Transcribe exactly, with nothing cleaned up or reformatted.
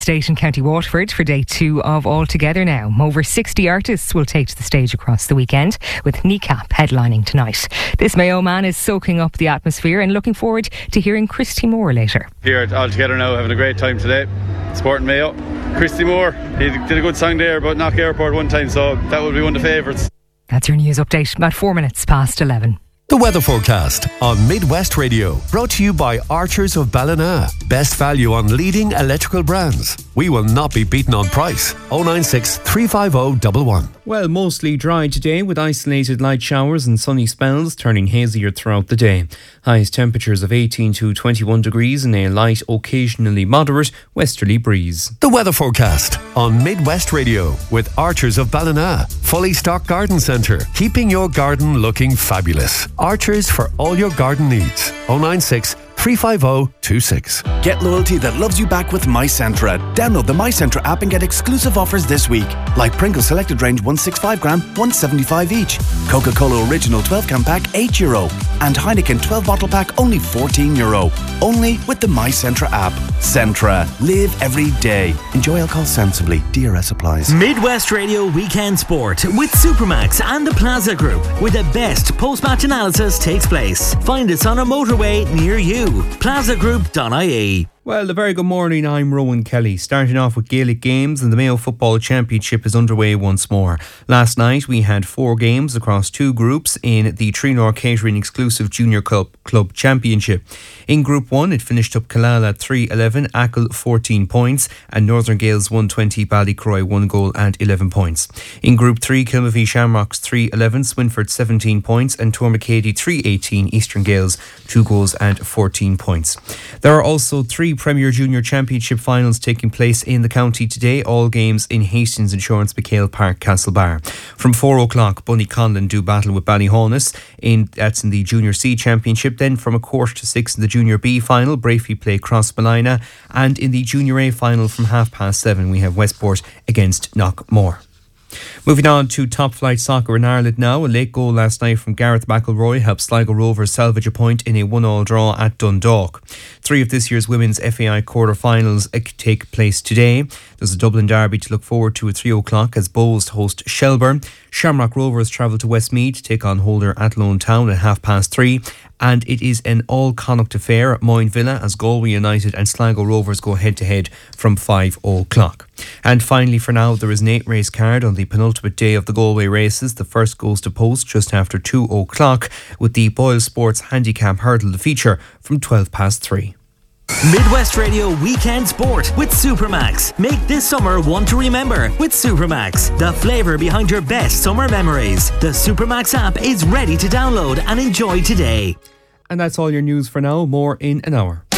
State in County Waterford for day two of All Together Now. Over sixty artists will take to the stage across the weekend, with Kneecap headlining tonight. This Mayo man is soaking up the atmosphere and looking forward to hearing Christy Moore later. Here at All Together Now, having a great time today, supporting Mayo. Christy Moore, he did a good song there about Knock Airport one time, so that would be one of the favourites. That's your news update at four minutes past eleven. The weather forecast on Midwest Radio, brought to you by Archers of Ballina. Best value on leading electrical brands. We will not be beaten on price. oh nine six, three five oh, one one. Well, mostly dry today with isolated light showers and sunny spells turning hazier throughout the day. Highest temperatures of eighteen to twenty-one degrees and a light, occasionally moderate westerly breeze. The weather forecast on Midwest Radio with Archers of Ballina. Fully stocked garden centre, keeping your garden looking fabulous. Archers for all your garden needs. oh nine six, three five oh, two six. Get loyalty that loves you back with MyCentra. Download the MyCentra app and get exclusive offers this week. Like Pringles Selected Range one sixty-five gram, one seventy-five each. Coca-Cola Original twelve can pack, eight euro. And Heineken twelve bottle pack, only fourteen euro. Only with the MyCentra app. Centra. Live every day. Enjoy alcohol sensibly. D R S applies. Midwest Radio Weekend Sport with Supermax and the Plaza Group, where the best post-match analysis takes place. Find us on a motorway near you. plaza group dot I E. Well, a very good morning. I'm Rowan Kelly. Starting off with Gaelic games, and the Mayo Football Championship is underway once more. Last night we had four games across two groups in the Trinor Catering exclusive Junior Club, Club Championship. In Group one, it finished up Killala at three eleven, Achill fourteen points, and Northern Gales one twenty, Ballycroy one goal and eleven points. In Group three, Kilmavie Shamrocks three eleven, Swinford seventeen points, and Tormacady three eighteen, Eastern Gales two goals and fourteen points. There are also three Premier Junior Championship finals taking place in the county today, all games in Hastings Insurance McHale Park, Castlebar. From four o'clock, Bunny Conlon do battle with Ballyhaunis, in, that's in the Junior C Championship. Then from a quarter to six in the Junior B final, Brafey play Crossmolina, and in the Junior A final from half past seven we have Westport against Knockmore. Moving on to top flight soccer in Ireland now. A late goal last night from Gareth McElroy helped Sligo Rovers salvage a point in a one-all draw at Dundalk. Three of this year's women's F A I quarter-finals take place today. There's a Dublin derby to look forward to at three o'clock as Bohs host Shelburne. Shamrock Rovers travel to Westmeath to take on Holder Athlone Town at half past three. And it is an all-Connacht affair at Moyne Villa as Galway United and Sligo Rovers go head-to-head from five o'clock. And finally for now, there is an eight-race card on the penultimate day of the Galway races. The first goes to post just after two o'clock, with the Boyle Sports Handicap Hurdle to feature from twelve past three. Midwest Radio Weekend Sport with Supermax. Make this summer one to remember with Supermax, the flavour behind your best summer memories. The Supermax app is ready to download and enjoy today. And that's all your news for now. More in an hour.